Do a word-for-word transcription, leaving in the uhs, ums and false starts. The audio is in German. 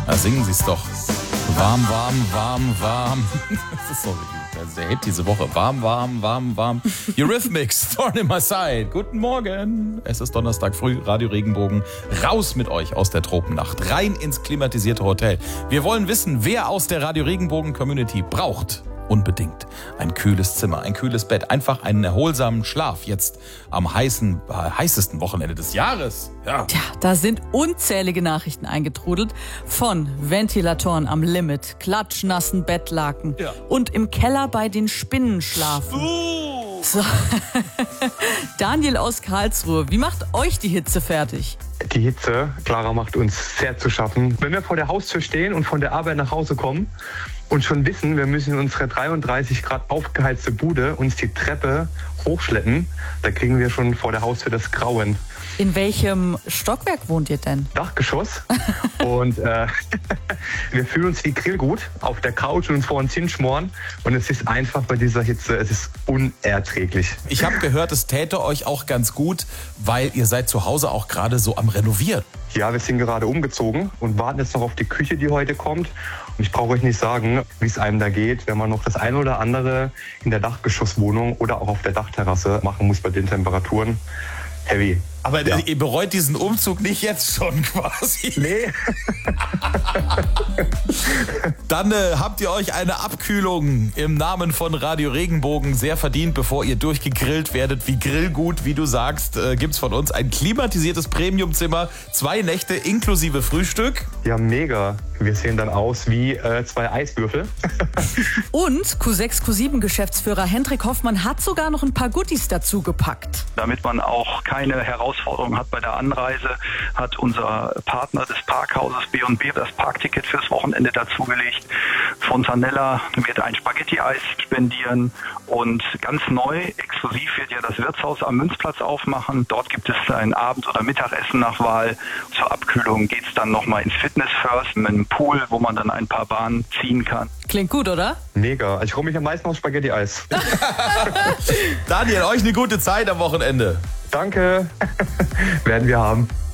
Na, singen Sie es doch. Warm, warm, warm, warm. Das ist so der Hit diese Woche. Warm, warm, warm, warm. Eurythmics, Thorn in my side. Guten Morgen. Es ist Donnerstag früh, Radio Regenbogen. Raus mit euch aus der Tropennacht. Rein ins klimatisierte Hotel. Wir wollen wissen, wer aus der Radio Regenbogen Community braucht unbedingt ein kühles Zimmer, ein kühles Bett, einfach einen erholsamen Schlaf jetzt am heißen, äh, heißesten Wochenende des Jahres. Ja. Tja, da sind unzählige Nachrichten eingetrudelt von Ventilatoren am Limit, klatschnassen Bettlaken Ja. und im Keller bei den Spinnen schlafen. Uh. So. Daniel aus Karlsruhe, wie macht euch die Hitze fertig? Die Hitze, Clara, macht uns sehr zu schaffen. Wenn wir vor der Haustür stehen und von der Arbeit nach Hause kommen und schon wissen, wir müssen in unsere dreiunddreißig Grad aufgeheizte Bude uns die Treppe hochschleppen, da kriegen wir schon vor der Haustür das Grauen. In welchem Stockwerk wohnt ihr denn? Dachgeschoss. Und äh, wir fühlen uns wie Grillgut auf der Couch und uns vor uns hinschmoren. Und es ist einfach bei dieser Hitze, es ist unerträglich. Ich habe gehört, es täte euch auch ganz gut, weil ihr seid zu Hause auch gerade so am Renovieren. Ja, wir sind gerade umgezogen und warten jetzt noch auf die Küche, die heute kommt. Und ich brauche euch nicht sagen, wie es einem da geht, wenn man noch das eine oder andere in der Dachgeschosswohnung oder auch auf der Dachterrasse machen muss bei den Temperaturen. Heavy. Aber Ja. ihr bereut diesen Umzug nicht jetzt schon quasi. Nee. Dann äh, habt ihr euch eine Abkühlung im Namen von Radio Regenbogen sehr verdient, bevor ihr durchgegrillt werdet wie Grillgut, wie du sagst, äh, gibt's von uns ein klimatisiertes Premiumzimmer, zwei Nächte inklusive Frühstück. Ja, mega. Wir sehen dann aus wie äh, zwei Eiswürfel. Und Q sechs Q sieben Geschäftsführer Hendrik Hoffmann hat sogar noch ein paar Goodies dazu gepackt. Damit man auch keine Herausforderung hat bei der Anreise, hat unser Partner des Parkhauses B und B das Parkticket fürs Wochenende dazugelegt. Fontanella wird ein Spaghetti-Eis spendieren und ganz neu, exklusiv wird ja das Wirtshaus am Münzplatz aufmachen. Dort gibt es ein Abend- oder Mittagessen nach Wahl. Zur Abkühlung geht es dann nochmal ins Fitness First mit einem Pool, wo man dann ein paar Bahnen ziehen kann. Klingt gut, oder? Mega. Also ich freue mich am meisten auf Spaghetti-Eis. Daniel, euch eine gute Zeit am Wochenende. Danke. Werden wir haben.